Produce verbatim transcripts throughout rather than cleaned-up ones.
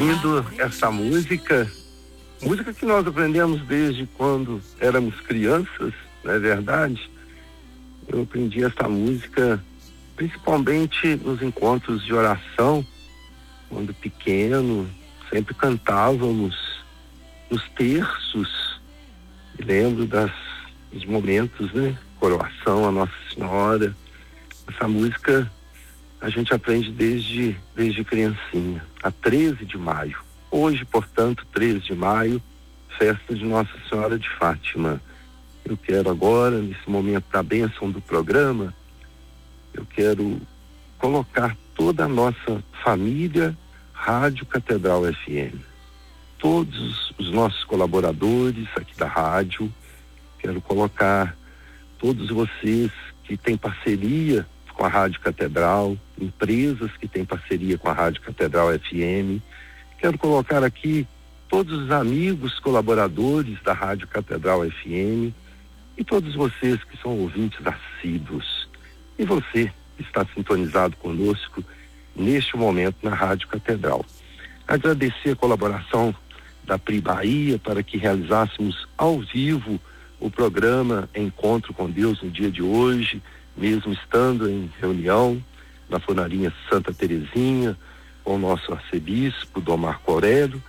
ouvindo essa música, música que nós aprendemos desde quando éramos crianças, não é verdade? Eu aprendi essa música principalmente nos encontros de oração, quando pequeno, sempre cantávamos os terços, e lembro das, dos momentos, né? Coroação a Nossa Senhora. Essa música a gente aprende desde, desde criancinha, a treze de maio. Hoje, portanto, treze de maio, festa de Nossa Senhora de Fátima. Eu quero agora, nesse momento da bênção do programa, eu quero colocar toda a nossa família Rádio Catedral F M. Todos os nossos colaboradores aqui da rádio, quero colocar todos vocês que têm parceria com a Rádio Catedral, empresas que têm parceria com a Rádio Catedral F M. Quero colocar aqui todos os amigos colaboradores da Rádio Catedral F M e todos vocês que são ouvintes assíduos. E você que está sintonizado conosco neste momento na Rádio Catedral. Agradecer a colaboração da Pri Bahia para que realizássemos ao vivo o programa Encontro com Deus no dia de hoje, mesmo estando em reunião na Fornarinha Santa Terezinha com o nosso arcebispo, Dom Marco Aurélio,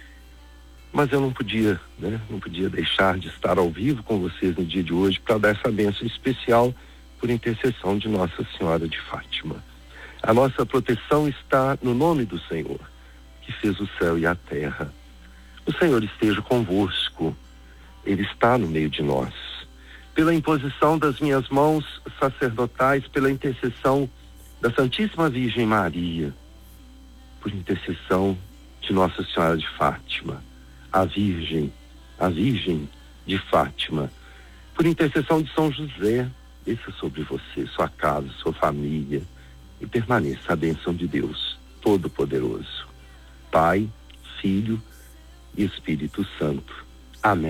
mas eu não podia, né? Não podia deixar de estar ao vivo com vocês no dia de hoje para dar essa bênção especial por intercessão de Nossa Senhora de Fátima. A nossa proteção está no nome do Senhor, que fez o céu e a terra. O Senhor esteja convosco, Ele está no meio de nós. Pela imposição das minhas mãos sacerdotais, pela intercessão da Santíssima Virgem Maria, por intercessão de Nossa Senhora de Fátima, a Virgem, a Virgem de Fátima, por intercessão de São José, desça sobre você, sua casa, sua família, e permaneça a bênção de Deus Todo-Poderoso, Pai, Filho e Espírito Santo. Amém.